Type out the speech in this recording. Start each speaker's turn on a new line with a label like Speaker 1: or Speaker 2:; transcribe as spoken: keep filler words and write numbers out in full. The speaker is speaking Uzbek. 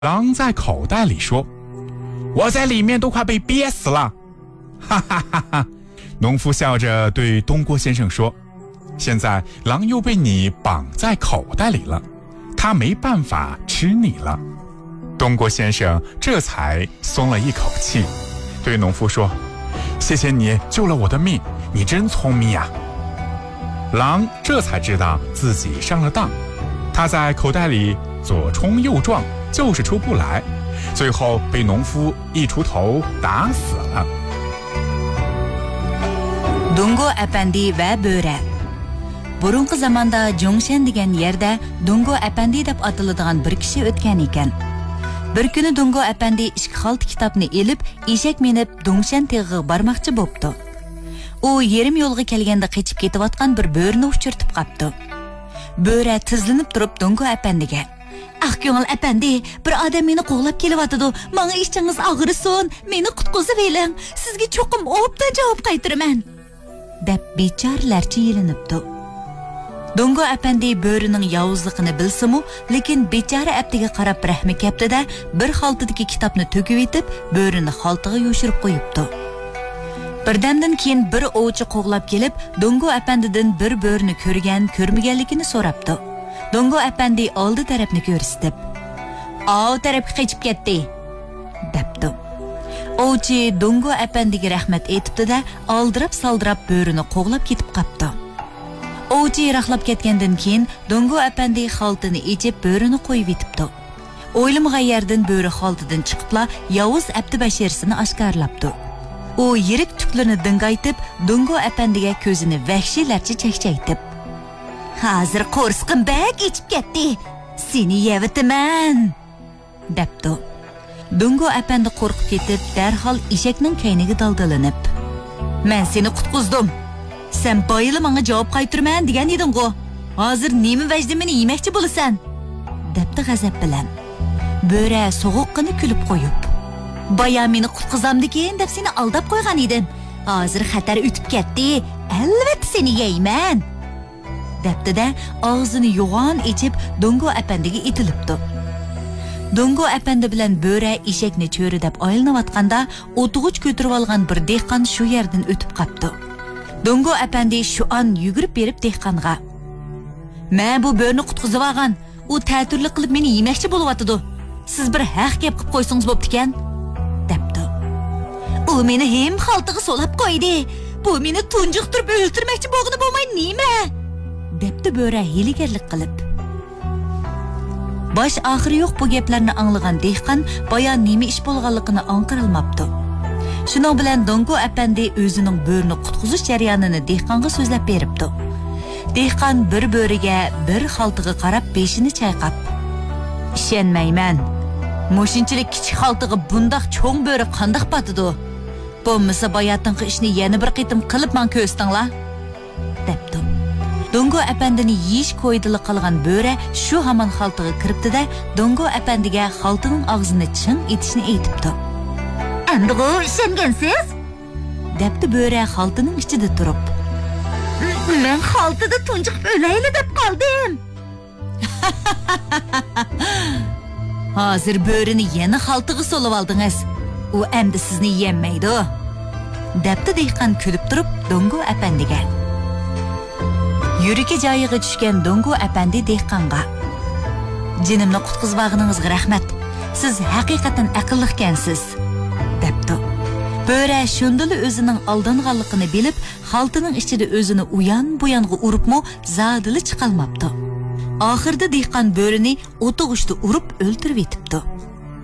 Speaker 1: 狼在口袋里说：“我在里面都快被憋死了。”哈哈哈哈！农夫笑着对东郭先生说：“现在狼又被你绑在口袋里了，他没办法吃你了。”东郭先生这才松了一口气，对农夫说：“谢谢你救了我的命，你真聪明呀。”狼这才知道自己上了当，他在口袋里左冲右撞，就是出不来，最后被农夫一锄头打死了。
Speaker 2: Dungo Apandi va Bo'ri. Burunqi zamonda Jongshan degan yerda Dungo Apandi deb atiladigan bir kishi o'tgan ekan. Bir kuni Dungo Apandi ikki xalta kitobni elib, eshak minib Dongshan teg'iga bormoqchi bo'pti. U yerim yo'lga kelganda qechib ketayotgan bir bo'rini uchirtib qapti. Bo'ri tizlanib turib Dungo Apandiga: "Ah ko'ngil apandi, bir odam meni qo'g'lab kelyotidi. Menga ishingiz og'risin, meni qutqizib eling. Sizga cho'qim obdan javob qaytiraman." deb bechorlarcha yelinibdi. Dungo apandi bo'rining yovuzligini bilsa-mu, lekin bechora aptiga qarab rahmi kaptida bir xaltadagi kitobni to'kib etib, bo'rini xaltiga yo'shirib qo'yibdi. Birdamdan keyin bir ovchi qo'g'lab kelib, Dungo apandidan bir bo'rini ko'rgan, ko'rmaganligini so'rabdi. Dungo apandi oldi tarafni ko'rsatib: "Ov tarafga qechib ketdi" debdi. Ovchi Dungo apandiga rahmat aytibdi-da, oldirab saldirab bo'rini qo'g'lab ketib qapti. Ovchi yaraqlab ketgandan keyin Dungo apandi xaltini ichib bo'rini qo'yib etibdi. O'ylamag'an yerdan bo'ri xaltidan chiqibla yovuz abdi bashirsini oshkorlabdi. U yirik tuklarini dingaytib, Dungo apandiga ko'zini vahshiylarcha chaqchaytib: "Hozir qo'rsqim bak ichib ketdi. Seni yevitaman" debdi. Dungo apandi qo'rqib ketib, darhol eshakning kayniga daldalanib: "Men seni qutqizdim. Sen boyili menga javob qaytiraman degan eding-ku. Hozir nima vajda meni yemoqchi bo'lasan?" debdi g'azab bilan. Bo'ri so'g'uqqina kulib qo'yib: "Boya meni qutqizamdikin deb seni aldab qo'ygan edim. Hozir xatar o'tib ketdi. Albatta seni yeyman" debdi-da, og'zini yo'g'on ichib Dungo apandiga itilibdi. Dungo apandi bilan bo'ri eshakni cho'ri deb oylanayotganda o'tug'ich ko'tarib olgan bir dehqon shu yerdan o'tib qapti. Dungo apandi shu an yugurib berib dehqonga: "Men bu bo'rini qutqizib olgan, u ta'turlik qilib meni yemoqchi bo'lyotdi. Siz bir haq gap qilib qo'ysangiz bo'pti-kan" debdi. "U meni hem xaltiga solab qo'ydi. Bu meni tunjiqtirib o'ltirmoqchi bo'lg'ini bo'lmay nima?" debdi bo'ri hiylagarlik qilib. Bosh oxiri yo'q bu gaplarni anglagan dehqon boya nima ish bo'lganligini anqirolmabdi. Shuning bilan Dungo apandi o'zining bo'rini qutqizish jarayonini dehqonga so'zlab beribdi. Dehqon bir bo'riga, bir xaltiga qarab beshini chayqab: "Ishonmayman. Mo'shinchilik kichik xaltiga bundoq cho'ng bo'ri qandoq patidi? Bo'lmasa boyatinqi ishni yana bir qitim qilib men ko'rstinglar" debdi. Dungo apandini yeyish qo'ydili qilgan bo'ri shu hamon xaltiga kiribdi-da, Dungo apandiga xaltining og'zini ching etishni aytibdi. "Endi ishongansiz?" debdi bo'ri xaltining ichida turib. "Men xaltida tunjiqib o'layli deb qoldim." "Hozir bo'rini yana xaltiga solib oldingiz. U endi sizni yemaydi" debdi dehqon kulib turib Dungo apandiga. Yuragi joyiga tushgan Dungo apandi dehqonga: "Jinimni qutqizganingizga rahmat. Siz haqiqatan aqllikansiz" debdi. Bo'ri shundili o'zining aldanganligini bilib, xaltining ichida o'zini uyan buyanga uribmi, zadili chiqolmabdi. Oxirda dehqon bo'rini o'tug'ishda urib o'ltirib etibdi.